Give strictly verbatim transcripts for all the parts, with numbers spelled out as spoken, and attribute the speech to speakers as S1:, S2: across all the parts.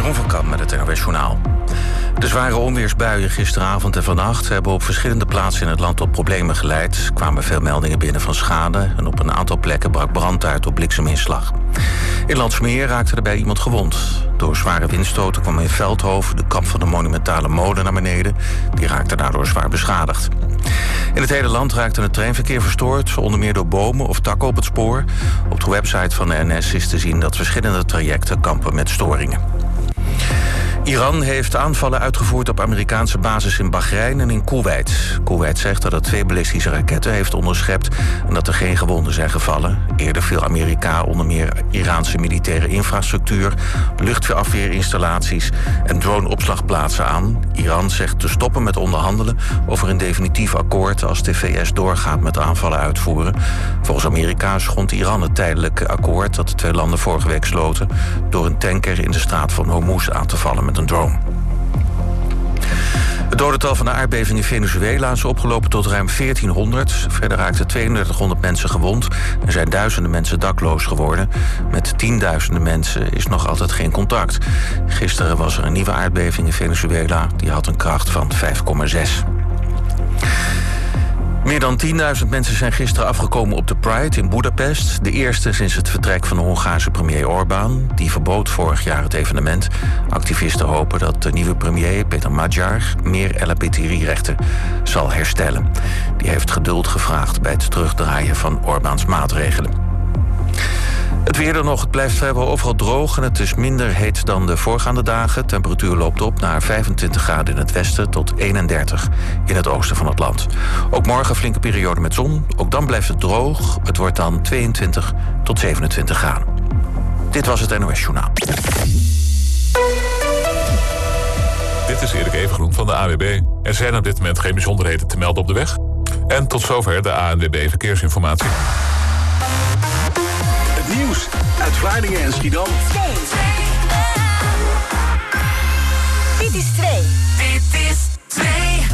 S1: Jeroen van Kamp met het N O S Journaal. De zware onweersbuien gisteravond en vannacht hebben op verschillende plaatsen in het land tot problemen geleid. Er kwamen veel meldingen binnen van schade en op een aantal plekken brak brand uit door blikseminslag. In Landsmeer raakte er bij iemand gewond. Door zware windstoten kwam in Veldhoven de kap van de monumentale molen naar beneden. Die raakte daardoor zwaar beschadigd. In het hele land raakte het treinverkeer verstoord, onder meer door bomen of takken op het spoor. Op de website van de N S is te zien dat verschillende trajecten kampen met storingen. Iran heeft aanvallen uitgevoerd op Amerikaanse bases in Bahrein en in Koeweit. Koeweit zegt dat het twee ballistische raketten heeft onderschept en dat er geen gewonden zijn gevallen. Eerder viel Amerika onder meer Iraanse militaire infrastructuur, luchtafweerinstallaties en droneopslagplaatsen aan. Iran zegt te stoppen met onderhandelen over een definitief akkoord als de V S doorgaat met aanvallen uitvoeren. Volgens Amerika schond Iran het tijdelijke akkoord dat de twee landen vorige week sloten door een tanker in de straat van Hormuz aan te vallen met een drone. Het dodental van de aardbeving in Venezuela is opgelopen tot ruim veertienhonderd. Verder raakten tweeëndertighonderd mensen gewond en zijn duizenden mensen dakloos geworden. Met tienduizenden mensen is nog altijd geen contact. Gisteren was er een nieuwe aardbeving in Venezuela. Die had een kracht van vijf komma zes. Meer dan tienduizend mensen zijn gisteren afgekomen op de Pride in Boedapest. De eerste sinds het vertrek van de Hongaarse premier Orbán. Die verbood vorig jaar het evenement. Activisten hopen dat de nieuwe premier, Peter Magyar, meer L H B T I-rechten zal herstellen. Die heeft geduld gevraagd bij het terugdraaien van Orbáns maatregelen. Het weer er nog, het blijft vrijwel overal droog en het is minder heet dan de voorgaande dagen. Temperatuur loopt op naar vijfentwintig graden in het westen tot eenendertig in het oosten van het land. Ook morgen flinke periode met zon, ook dan blijft het droog. Het wordt dan tweeëntwintig tot zevenentwintig graden. Dit was het N O S Journaal.
S2: Dit is Erik Evengroen van de A W B. Er zijn op dit moment geen bijzonderheden te melden op de weg. En tot zover de A N W B Verkeersinformatie.
S3: Nieuws uit Vlaardingen en Schiedam.
S4: Dit is twee.
S5: Dit is twee.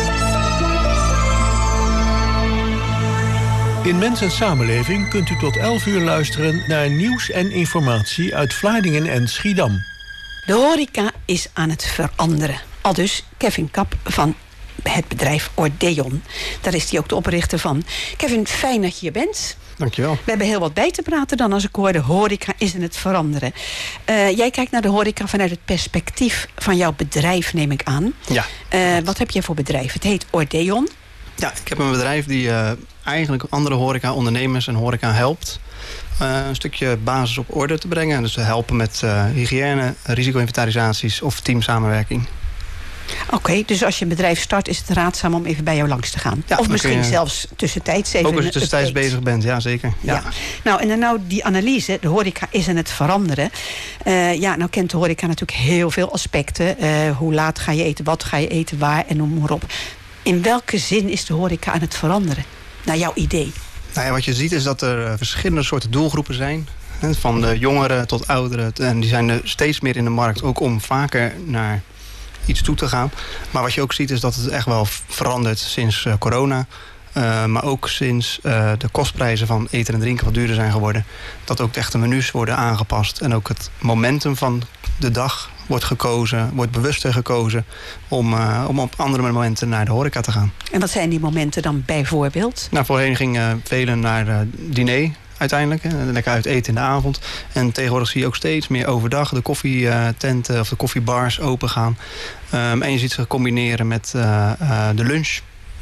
S6: In Mens en Samenleving kunt u tot elf uur luisteren naar nieuws en informatie uit Vlaardingen en Schiedam.
S4: De horeca is aan het veranderen. Aldus Kevin Kap van het bedrijf Ordeon. Daar is hij ook de oprichter van. Kevin, fijn dat je hier bent.
S7: Dankjewel.
S4: We hebben heel wat bij te praten dan als ik hoor de horeca is in het veranderen. Uh, jij kijkt naar de horeca vanuit het perspectief van jouw bedrijf, neem ik aan.
S7: Ja.
S4: Uh, wat heb jij voor bedrijf? Het heet Ordeon.
S7: Ja, ik heb een bedrijf die uh, eigenlijk andere horeca-ondernemers en horeca helpt. Uh, een stukje basis op orde te brengen. Dus te helpen met uh, hygiëne, risico-inventarisaties of teamsamenwerking.
S4: Oké, okay, dus als je een bedrijf start is het raadzaam om even bij jou langs te gaan. Ja, of misschien je zelfs tussentijds even...
S7: Ook als je tussentijds bezig bent, ja zeker. Ja.
S4: Ja. Nou, en dan nou die analyse, de horeca is aan het veranderen. Uh, ja, nou kent de horeca natuurlijk heel veel aspecten. Uh, hoe laat ga je eten, wat ga je eten, waar en noem maar op. In welke zin is de horeca aan het veranderen? Naar jouw idee.
S7: Nou ja, wat je ziet is dat er uh, verschillende soorten doelgroepen zijn. Hè, van de jongeren tot ouderen. En die zijn er steeds meer in de markt, ook om vaker naar iets toe te gaan. Maar wat je ook ziet is dat het echt wel verandert sinds uh, corona. Uh, maar ook sinds uh, de kostprijzen van eten en drinken wat duurder zijn geworden. Dat ook de echte menus worden aangepast. En ook het momentum van de dag wordt gekozen, wordt bewuster gekozen om, uh, om op andere momenten naar de horeca te gaan.
S4: En wat zijn die momenten dan bijvoorbeeld?
S7: Nou, voorheen gingen velen naar uh, diner uiteindelijk. Hè, lekker uit eten in de avond. En tegenwoordig zie je ook steeds meer overdag de koffietenten of de koffiebars open gaan. Um, en je ziet ze combineren met uh, uh, de lunch.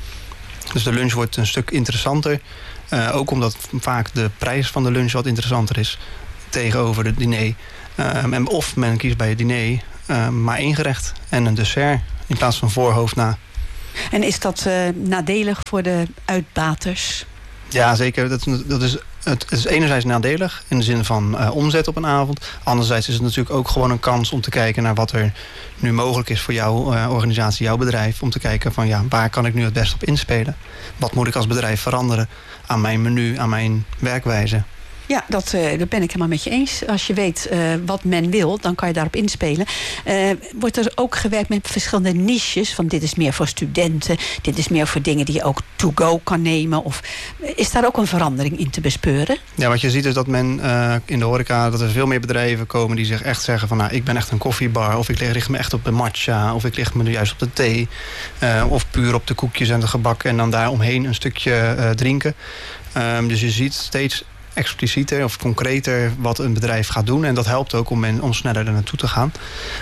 S7: Dus de lunch wordt een stuk interessanter. Uh, ook omdat vaak de prijs van de lunch wat interessanter is tegenover het diner. Um, en of men kiest bij het diner uh, maar één gerecht en een dessert in plaats van voor, hoofd, na.
S4: En is dat uh, nadelig voor de uitbaters?
S7: Ja, zeker. Dat, dat is, het is enerzijds nadelig in de zin van uh, omzet op een avond. Anderzijds is het natuurlijk ook gewoon een kans om te kijken naar wat er nu mogelijk is voor jouw uh, organisatie, jouw bedrijf. Om te kijken van ja, waar kan ik nu het best op inspelen? Wat moet ik als bedrijf veranderen aan mijn menu, aan mijn werkwijze?
S4: Ja, dat, uh, dat ben ik helemaal met je eens. Als je weet uh, wat men wil, dan kan je daarop inspelen. Uh, wordt er ook gewerkt met verschillende niches? Van dit is meer voor studenten, dit is meer voor dingen die je ook to-go kan nemen. Of is daar ook een verandering in te bespeuren?
S7: Ja, wat je ziet is dat men uh, in de horeca, dat er veel meer bedrijven komen die zich echt zeggen van, nou, ik ben echt een koffiebar, of ik richt me echt op de matcha, of ik richt me nu juist op de thee, uh, of puur op de koekjes en de gebak en dan daar omheen een stukje uh, drinken. Um, dus je ziet steeds explicieter of concreter wat een bedrijf gaat doen. En dat helpt ook om, men, om sneller er naartoe te gaan.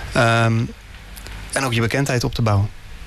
S7: Um, en ook je bekendheid op te bouwen.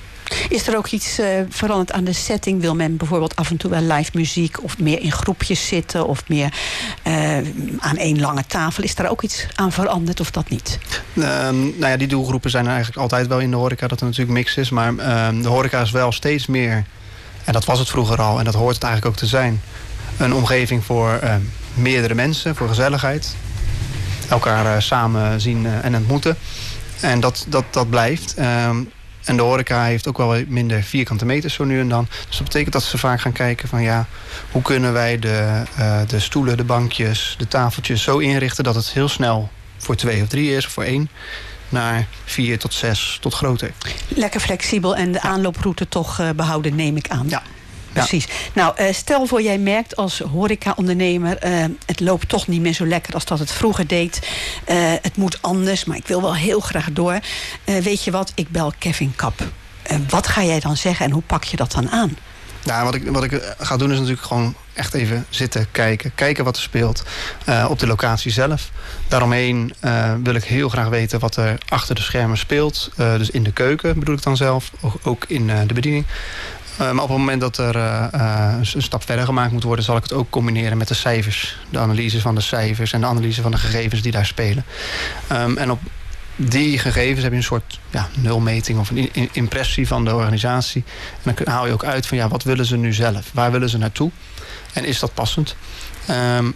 S4: Is er ook iets uh, veranderd aan de setting? Wil men bijvoorbeeld af en toe wel live muziek of meer in groepjes zitten of meer uh, aan één lange tafel? Is daar ook iets aan veranderd of dat niet?
S7: Um, nou ja, die doelgroepen zijn er eigenlijk altijd wel in de horeca, dat er natuurlijk mix is. Maar um, de horeca is wel steeds meer, en dat was het vroeger al en dat hoort het eigenlijk ook te zijn, een omgeving voor uh, meerdere mensen, voor gezelligheid. Elkaar uh, samen zien uh, en ontmoeten. En dat, dat, dat blijft. Um, en de horeca heeft ook wel minder vierkante meters zo nu en dan. Dus dat betekent dat ze vaak gaan kijken van ja, hoe kunnen wij de, uh, de stoelen, de bankjes, de tafeltjes zo inrichten dat het heel snel voor twee of drie is, of voor één, naar vier tot zes tot groter.
S4: Lekker flexibel en de aanlooproute toch uh, behouden, neem ik aan.
S7: Ja.
S4: Precies. Ja. Nou, uh, stel voor jij merkt als horeca-ondernemer, Uh, het loopt toch niet meer zo lekker als dat het vroeger deed. Uh, het moet anders, maar ik wil wel heel graag door. Uh, weet je wat, ik bel Kevin Kap. Uh, wat ga jij dan zeggen en hoe pak je dat dan aan?
S7: Nou, wat ik, wat ik ga doen is natuurlijk gewoon echt even zitten, kijken. Kijken wat er speelt uh, op de locatie zelf. Daaromheen uh, wil ik heel graag weten wat er achter de schermen speelt. Uh, dus in de keuken bedoel ik dan zelf, ook in uh, de bediening. Uh, maar op het moment dat er uh, uh, een stap verder gemaakt moet worden, zal ik het ook combineren met de cijfers. De analyse van de cijfers en de analyse van de gegevens die daar spelen. Um, en op die gegevens heb je een soort ja, nulmeting of een in- impressie van de organisatie. En dan haal je ook uit van ja, wat willen ze nu zelf? Waar willen ze naartoe? En is dat passend? Um,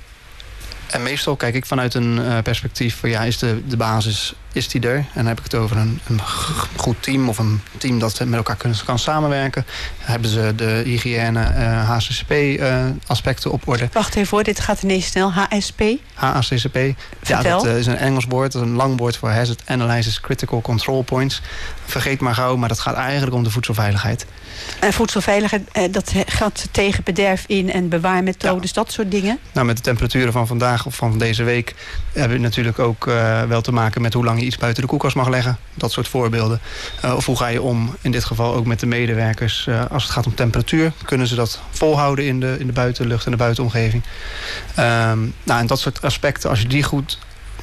S7: en meestal kijk ik vanuit een uh, perspectief van ja, is de, de basis, is die er? En dan heb ik het over een, een goed team of een team dat met elkaar kan, kan samenwerken. Hebben ze de hygiëne, uh, H A C C P uh, aspecten op orde?
S4: Wacht even hoor, dit gaat ineens snel. H S P?
S7: H A C C P. Ja, dat uh, is een Engels woord, een lang woord voor Hazard Analysis Critical Control Points. Vergeet maar gauw, maar dat gaat eigenlijk om de voedselveiligheid.
S4: En voedselveiligheid, dat gaat tegen bederf in en bewaarmethodes, ja. Dat soort dingen?
S7: Nou, met de temperaturen van vandaag of van deze week hebben we natuurlijk ook uh, wel te maken met hoe lang je iets buiten de koelkast mag leggen. Dat soort voorbeelden. Uh, of hoe ga je om, in dit geval ook met de medewerkers, uh, als het gaat om temperatuur. Kunnen ze dat volhouden in de, in de buitenlucht en de buitenomgeving? Um, nou, en dat soort aspecten, als je die goed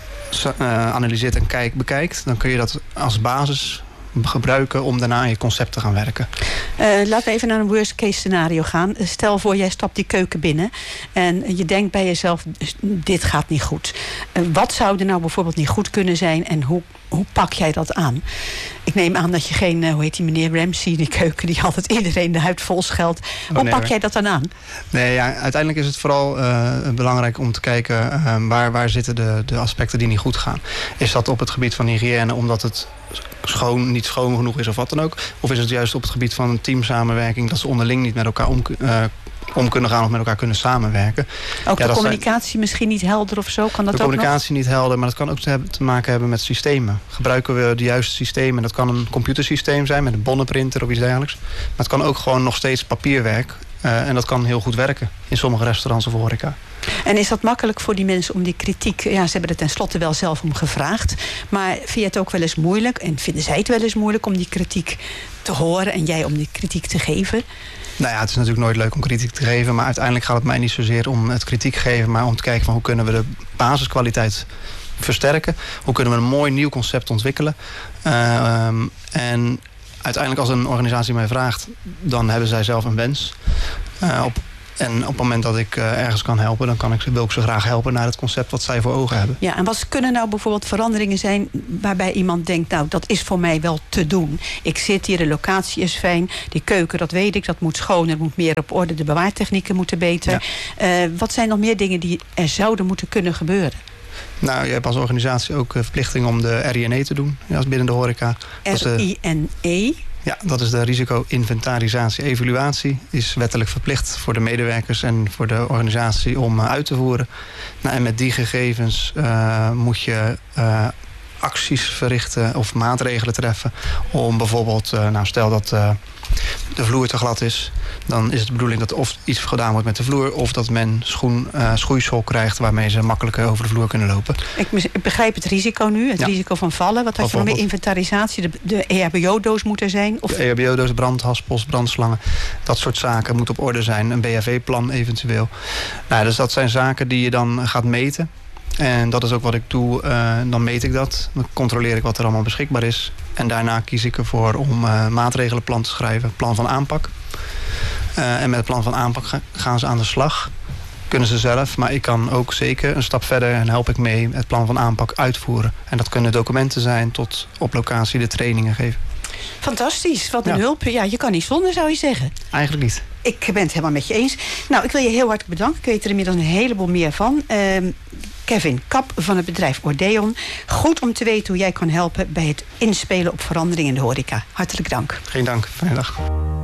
S7: uh, analyseert en kijkt, bekijkt, dan kun je dat als basis gebruiken om daarna in je concept te gaan werken.
S4: Uh, laten we even naar een worst case scenario gaan. Stel voor, jij stapt die keuken binnen en je denkt bij jezelf, dit gaat niet goed. Uh, wat zou er nou bijvoorbeeld niet goed kunnen zijn en hoe, hoe pak jij dat aan? Ik neem aan dat je geen, uh, hoe heet die meneer Ramsey, die keuken, die altijd iedereen de huid vol scheldt. Hoe oh, nee, pak jij dat dan aan?
S7: Nee, ja, uiteindelijk is het vooral uh, belangrijk om te kijken uh, waar, waar zitten de, de aspecten die niet goed gaan. Is dat op het gebied van hygiëne omdat het schoon, niet schoon genoeg is of wat dan ook? Of is het juist op het gebied van teamsamenwerking dat ze onderling niet met elkaar om, uh, om kunnen gaan of met elkaar kunnen samenwerken?
S4: Ook
S7: ja,
S4: de communicatie
S7: zijn,
S4: misschien niet helder of zo? Kan dat
S7: de
S4: ook
S7: communicatie
S4: nog?
S7: niet helder, maar dat kan ook te, hebben, te maken hebben met systemen. Gebruiken we de juiste systemen? Dat kan een computersysteem zijn met een bonnenprinter of iets dergelijks. Maar het kan ook gewoon nog steeds papierwerk. Uh, en dat kan heel goed werken in sommige restaurants of horeca.
S4: En is dat makkelijk voor die mensen om die kritiek... Ja, ze hebben er tenslotte wel zelf om gevraagd. Maar vind je het ook wel eens moeilijk? En vinden zij het wel eens moeilijk om die kritiek te horen en jij om die kritiek te geven?
S7: Nou ja, het is natuurlijk nooit leuk om kritiek te geven. Maar uiteindelijk gaat het mij niet zozeer om het kritiek geven, maar om te kijken van hoe kunnen we de basiskwaliteit versterken. Hoe kunnen we een mooi nieuw concept ontwikkelen. Uh, um, en uiteindelijk als een organisatie mij vraagt, dan hebben zij zelf een wens. Uh, op, en op het moment dat ik uh, ergens kan helpen, dan kan ik, wil ik ze graag helpen naar het concept wat zij voor ogen hebben.
S4: Ja, en wat kunnen nou bijvoorbeeld veranderingen zijn waarbij iemand denkt, nou, dat is voor mij wel te doen. Ik zit hier, de locatie is fijn, die keuken, dat weet ik, dat moet schoner, moet meer op orde, de bewaartechnieken moeten beter. Ja. Uh, wat zijn nog meer dingen die er zouden moeten kunnen gebeuren?
S7: Nou, je hebt als organisatie ook verplichting om de R I N E te doen, ja, als binnen de horeca.
S4: R I N E?
S7: Ja, dat is de risico-inventarisatie-evaluatie. Is wettelijk verplicht voor de medewerkers en voor de organisatie om uh, uit te voeren. Nou, en met die gegevens uh, moet je uh, acties verrichten of maatregelen treffen. Om bijvoorbeeld, uh, nou stel dat uh, de vloer te glad is. Dan is het de bedoeling dat of iets gedaan wordt met de vloer, of dat men schoen, uh, schoeisel krijgt waarmee ze makkelijker over de vloer kunnen lopen.
S4: Ik, ik begrijp het risico nu, het ja. risico van vallen. Wat had je nog meer? Inventarisatie, de, de E H B O-doos moet er zijn? Of...
S7: De E H B O-doos, brandhaspels, brandslangen. Dat soort zaken moet op orde zijn. Een B H V-plan eventueel. Nou, dus dat zijn zaken die je dan gaat meten. En dat is ook wat ik doe. Uh, dan meet ik dat. Dan controleer ik wat er allemaal beschikbaar is. En daarna kies ik ervoor om uh, maatregelenplan te schrijven. Plan van aanpak. Uh, en met het plan van aanpak gaan ze aan de slag. Kunnen ze zelf, maar ik kan ook zeker een stap verder en help ik mee het plan van aanpak uitvoeren. En dat kunnen documenten zijn tot op locatie de trainingen geven.
S4: Fantastisch, wat een ja. hulp. Ja, je kan niet zonder, zou je zeggen.
S7: Eigenlijk niet.
S4: Ik ben het helemaal met je eens. Nou, ik wil je heel hartelijk bedanken. Ik weet er inmiddels een heleboel meer van. Uh, Kevin Kap van het bedrijf Ordeon. Goed om te weten hoe jij kan helpen bij het inspelen op verandering in de horeca. Hartelijk dank.
S7: Geen dank. Fijne dag.